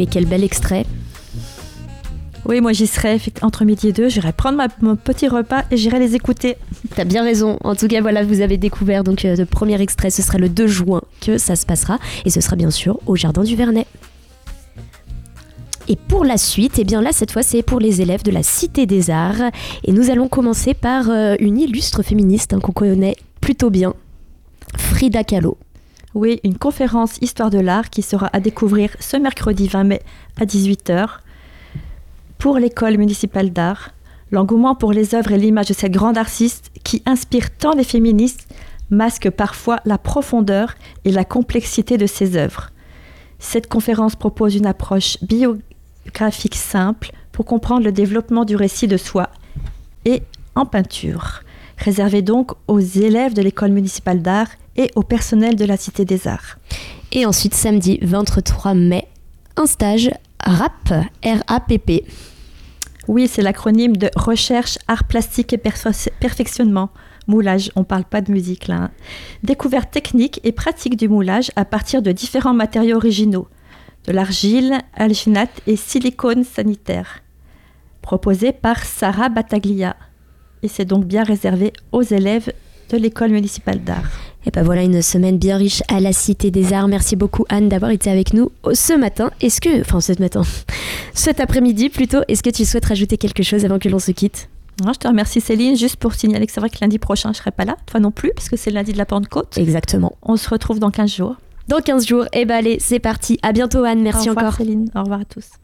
Mais quel bel extrait. Oui, moi j'y serai entre midi et 2, j'irai prendre mon petit repas et j'irai les écouter. T'as bien raison. En tout cas, voilà, vous avez découvert donc le premier extrait, ce sera le 2 juin que ça se passera. Et ce sera bien sûr au Jardin du Vernet. Et pour la suite, eh bien là, cette fois, c'est pour les élèves de la Cité des Arts. Et nous allons commencer par une illustre féministe qu'on connaît plutôt bien, Frida Kahlo. Oui, une conférence Histoire de l'art qui sera à découvrir ce mercredi 20 mai à 18h. Pour l'école municipale d'art, l'engouement pour les œuvres et l'image de cette grande artiste qui inspire tant les féministes masque parfois la profondeur et la complexité de ses œuvres. Cette conférence propose une approche biographique simple pour comprendre le développement du récit de soi et en peinture, réservée donc aux élèves de l'école municipale d'art et au personnel de la Cité des Arts. Et ensuite, samedi 23 mai, un stage RAP, R-A-P-P. Oui, c'est l'acronyme de Recherche, Art Plastique et Perfectionnement. Moulage, on ne parle pas de musique là. Découverte technique et pratique du moulage à partir de différents matériaux originaux. De l'argile, alginate et silicone sanitaire. Proposé par Sarah Battaglia. Et c'est donc bien réservé aux élèves de l'école municipale d'art. Et ben voilà une semaine bien riche à la Cité des Arts. Merci beaucoup Anne d'avoir été avec nous ce matin. Cet après-midi plutôt, est-ce que tu souhaites rajouter quelque chose avant que l'on se quitte ? Je te remercie Céline, juste pour signaler que c'est vrai que lundi prochain je ne serai pas là, toi non plus, puisque c'est le lundi de la Pentecôte. Exactement. On se retrouve dans 15 jours. Dans 15 jours, et ben allez, c'est parti. À bientôt Anne, merci encore. Au revoir Céline, au revoir à tous.